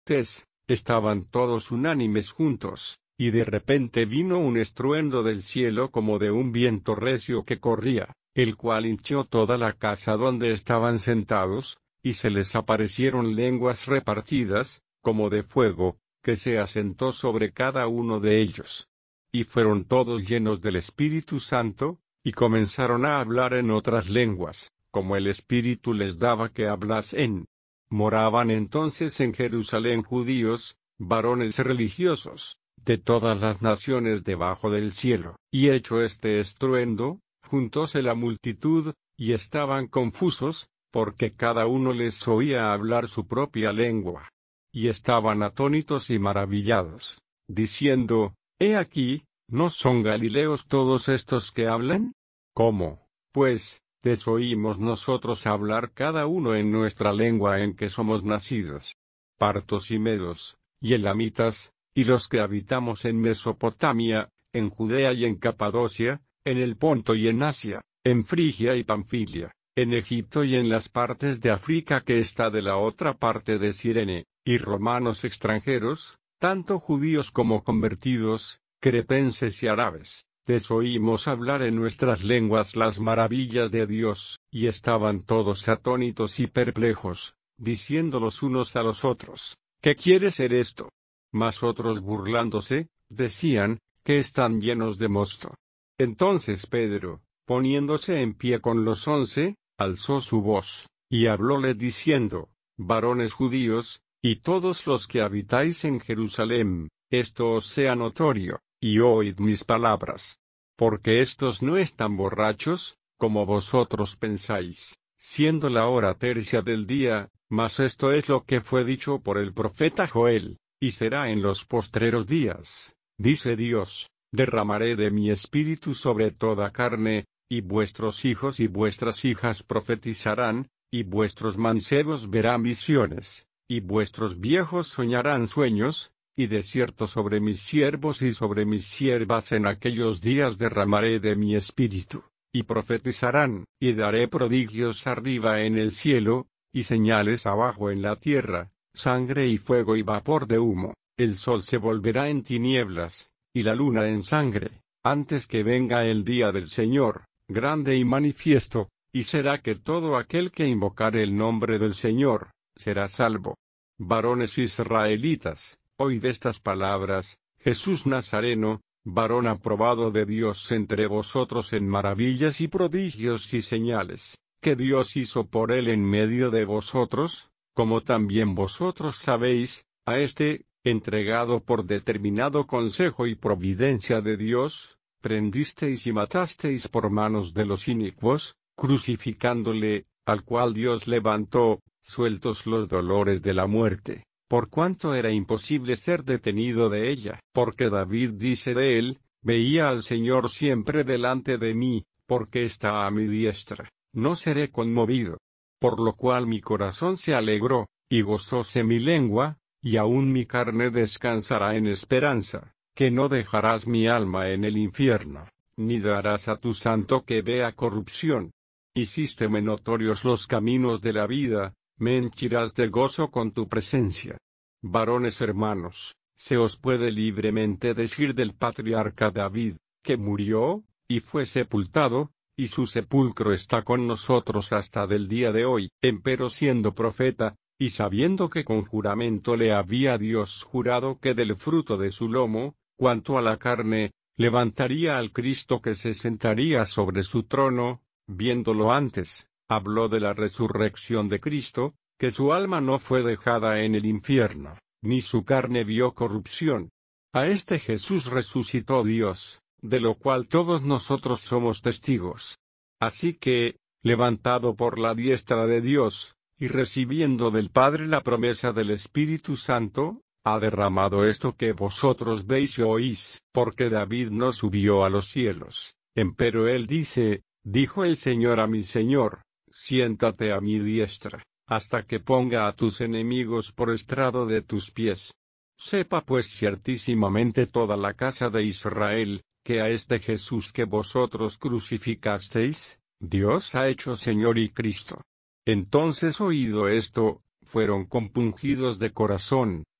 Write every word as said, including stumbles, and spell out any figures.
Pentecostés, estaban todos unánimes juntos, y de repente vino un estruendo del cielo como de un viento recio que corría, el cual hinchió toda la casa donde estaban sentados, y se les aparecieron lenguas repartidas, como de fuego, que se asentó sobre cada uno de ellos. Y fueron todos llenos del Espíritu Santo, y comenzaron a hablar en otras lenguas, como el Espíritu les daba que hablasen. Moraban entonces en Jerusalén judíos, varones religiosos, de todas las naciones debajo del cielo. Y hecho este estruendo, juntóse la multitud, y estaban confusos, porque cada uno les oía hablar su propia lengua. Y estaban atónitos y maravillados, diciendo, He aquí, ¿no son galileos todos estos que hablan? ¿Cómo, pues, les oímos nosotros hablar cada uno en nuestra lengua en que somos nacidos? Partos y medos, y elamitas, y los que habitamos en Mesopotamia, en Judea y en Capadocia, en el Ponto y en Asia, en Frigia y Panfilia, en Egipto y en las partes de África que está de la otra parte de Cirene, y romanos extranjeros, tanto judíos como convertidos, cretenses y árabes, les oímos hablar en nuestras lenguas las maravillas de Dios, y estaban todos atónitos y perplejos, diciendo los unos a los otros, ¿qué quiere ser esto? Mas otros burlándose, decían, que están llenos de mosto. Entonces Pedro, poniéndose en pie con los once, alzó su voz, y hablóle diciendo, varones judíos, y todos los que habitáis en Jerusalén, esto os sea notorio, y oíd mis palabras. Porque estos no están borrachos, como vosotros pensáis, siendo la hora tercia del día, mas esto es lo que fue dicho por el profeta Joel, y será en los postreros días, dice Dios, derramaré de mi espíritu sobre toda carne, y vuestros hijos y vuestras hijas profetizarán, y vuestros mancebos verán visiones, y vuestros viejos soñarán sueños, y de cierto sobre mis siervos y sobre mis siervas en aquellos días derramaré de mi espíritu, y profetizarán, y daré prodigios arriba en el cielo, y señales abajo en la tierra, sangre y fuego y vapor de humo. El sol se volverá en tinieblas, y la luna en sangre, antes que venga el día del Señor, grande y manifiesto, y será que todo aquel que invocare el nombre del Señor, será salvo. Varones israelitas, oíd estas palabras, Jesús Nazareno, varón aprobado de Dios entre vosotros en maravillas y prodigios y señales, que Dios hizo por él en medio de vosotros, como también vosotros sabéis, a este, entregado por determinado consejo y providencia de Dios, prendisteis y matasteis por manos de los inicuos, crucificándole, al cual Dios levantó, sueltos los dolores de la muerte, por cuanto era imposible ser detenido de ella. Porque David dice de él, veía al Señor siempre delante de mí, porque está a mi diestra, no seré conmovido. Por lo cual mi corazón se alegró, y gozóse mi lengua, y aun mi carne descansará en esperanza, que no dejarás mi alma en el infierno, ni darás a tu santo que vea corrupción. Hicísteme notorios los caminos de la vida, me henchirás de gozo con tu presencia. Varones hermanos, se os puede libremente decir del patriarca David, que murió, y fue sepultado, y su sepulcro está con nosotros hasta del día de hoy. Empero siendo profeta, y sabiendo que con juramento le había Dios jurado que del fruto de su lomo, cuanto a la carne, levantaría al Cristo que se sentaría sobre su trono, viéndolo antes, habló de la resurrección de Cristo, que su alma no fue dejada en el infierno, ni su carne vio corrupción. A este Jesús resucitó Dios, de lo cual todos nosotros somos testigos. Así que, levantado por la diestra de Dios, y recibiendo del Padre la promesa del Espíritu Santo, ha derramado esto que vosotros veis y oís. Porque David no subió a los cielos, empero él dice, dijo el Señor a mi Señor, siéntate a mi diestra, hasta que ponga a tus enemigos por estrado de tus pies. Sepa pues ciertísimamente toda la casa de Israel, que a este Jesús que vosotros crucificasteis, Dios ha hecho Señor y Cristo. Entonces oído esto, fueron compungidos de corazón,